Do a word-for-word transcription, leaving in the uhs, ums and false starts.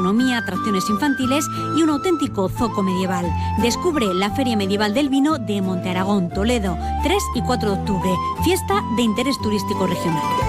gastronomía, atracciones infantiles y un auténtico zoco medieval. Descubre la Feria Medieval del Vino de Monte Aragón, Toledo, tres y cuatro de octubre, fiesta de interés turístico regional.